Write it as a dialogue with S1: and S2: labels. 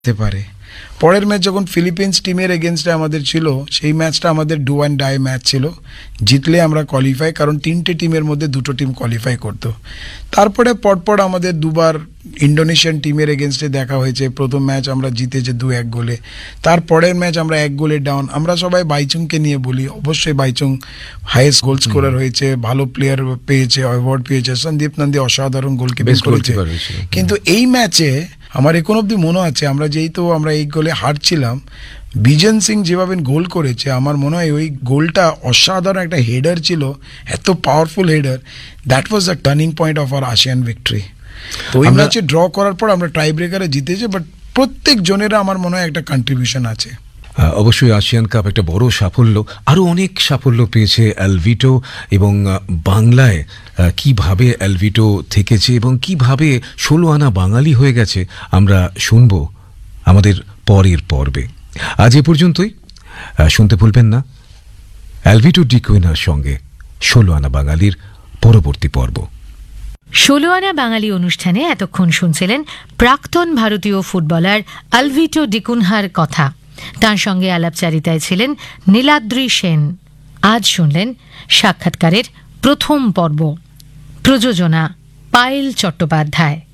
S1: হতে পারে। পরের ম্যাচ যখন ফিলিপিন্স টিমের এগেনস্টে আমাদের ছিল, সেই ম্যাচটা আমাদের ডু অ্যান্ড ডাই ম্যাচ ছিল। জিতলে আমরা কোয়ালিফাই, কারণ 3টে টিমের মধ্যে 2টো টিম কোয়ালিফাই করতো। তারপরে পরপর আমাদের দুবার ইন্ডোনেশিয়ান টিমের এগেনস্টে দেখা হয়েছে। প্রথম ম্যাচ আমরা জিতেছে 2-1 গোলে, তারপরের ম্যাচ আমরা 1 গোলে ডাউন। আমরা সবাই বাইচুংকে নিয়ে বলি, অবশ্যই বাইচুং হাইয়েস্ট গোল স্কোরার হয়েছে, ভালো প্লেয়ার পেয়েছে, অ্যাওয়ার্ড পেয়েছে। সন্দীপ নন্দী অসাধারণ গোলকিপিং করেছে। কিন্তু এই ম্যাচে আমার এখন অব্দি মনে আছে, আমরা আমরা এই গোলে হারছিলাম, বিজেন সিং যেভাবে গোল করেছে, আমার মনে হয় ওই গোলটা অসাধারণ একটা হেডার ছিল, এত powerful header. That was the turning point of our ASEAN victory. তো ওই ম্যাচে ড্র করার পর আমরা টাই ব্রেকারে জিতেছি, বাট প্রত্যেক জনেরা আমার মনে হয় একটা কন্ট্রিবিউশন আছে।
S2: অবশ্যই আসিয়ান কাপ একটা বড় সাফল্য, আরও অনেক সাফল্য পেয়েছে অ্যালভিটো, এবং বাংলায় কিভাবে অ্যালভিটো থেকেছে এবং কিভাবে 16 আনা বাঙালি হয়ে গেছে আমরা শুনবো আমাদের পরের পর্বে। আজ এ পর্যন্তই। শুনতে ভুলবেন না অ্যালভিটো ডিকুইনার সঙ্গে 16 আনা বাঙালির পরবর্তী পর্ব।
S3: 16 আনা বাঙালি অনুষ্ঠানে এতক্ষণ শুনছিলেন প্রাক্তন ভারতীয় ফুটবলার অ্যালভিটো ডিকুনহার কথা। তার সঙ্গে আলাপচারিতায় ছিলেন নীলাদ্রি সেন। আজ শুনলেন সাক্ষাৎকারের প্রথম পর্ব। প্রযোজনা পায়েল চট্টোপাধ্যায়।